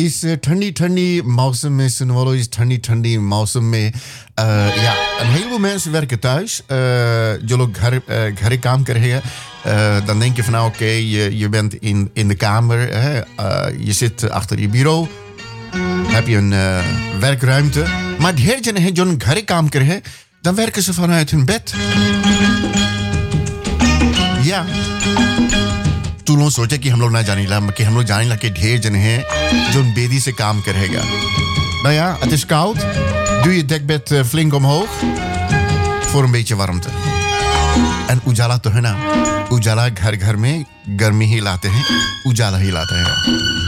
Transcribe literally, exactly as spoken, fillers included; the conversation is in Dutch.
इस ठंडी ठंडी मौसम में Sunwollo is ठंडी ठंडी मौसम में uh, ja, een heleboel mensen werken thuis. Uh, jullie घर uh, घरे काम कर रहे हैं. Uh, dan denk je van nou oké, okay, je, je bent in, in de kamer, hè? Uh, je zit achter je bureau, heb je een uh, werkruimte. Maar ढेर जने हैं जो घरे काम कर रहे हैं, dan werken ze vanuit hun bed. Ja. तू लोग सोचे कि हम लोग ना जाने ला कि हम लोग जाने ला कि ढेर जन हैं जो बेदी से काम करेगा. Nou ja, het is koud. Doe je dekbed uh, flink omhoog voor een beetje warmte. En उजाला तो है ना. उजाला घर घर में गर्मी ही लाते हैं. उजाला ही लाते हैं.